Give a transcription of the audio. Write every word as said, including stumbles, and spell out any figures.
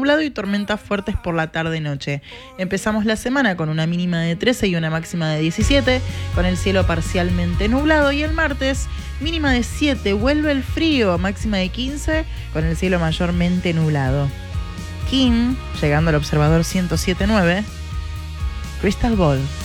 nublado y tormentas fuertes por la tarde y noche. Empezamos la semana con una mínima de trece y una máxima de diecisiete, con el cielo parcialmente nublado, y el martes mínima de siete, vuelve el frío, máxima de quince, con el cielo mayormente nublado. King, llegando al observador ciento siete punto nueve, Crystal Ball.